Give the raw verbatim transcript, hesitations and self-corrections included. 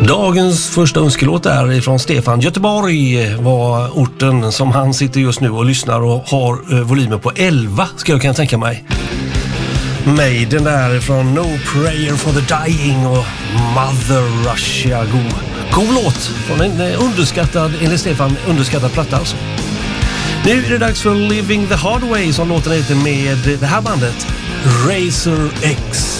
Dagens första önskelåt är ifrån Stefan. Göteborg var orten som han sitter just nu och lyssnar och har eh, volymer på elva, ska jag kunna tänka mig. Maiden där från No Prayer for the Dying och Mother Russia. God, god låt från en eh, underskattad, enligt Stefan, underskattad platta alltså. Nu är det dags för Living the Hard Way som låten heter med det här bandet Razor X.